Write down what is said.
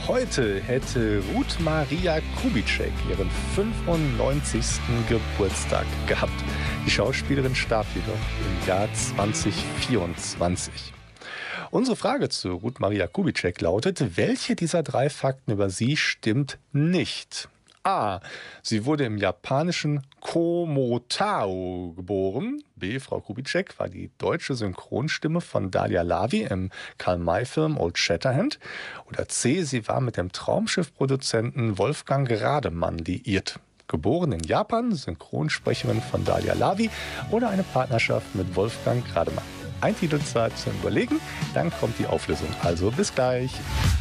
Heute hätte Ruth Maria Kubitschek ihren 95. Geburtstag gehabt. Die Schauspielerin starb jedoch im Jahr 2024. Unsere Frage zu Ruth Maria Kubitschek lautet: Welche dieser drei Fakten über sie stimmt nicht? A. Sie wurde im japanischen Komotao geboren. B. Frau Kubitschek war die deutsche Synchronstimme von Dalia Lavi im Karl-May-Film Old Shatterhand. Oder C. Sie war mit dem Traumschiff-Produzenten Wolfgang Rademann liiert. Geboren in Japan, Synchronsprecherin von Dalia Lavi oder eine Partnerschaft mit Wolfgang Rademann. Ein Titelzeit zum Überlegen, dann kommt die Auflösung. Also bis gleich.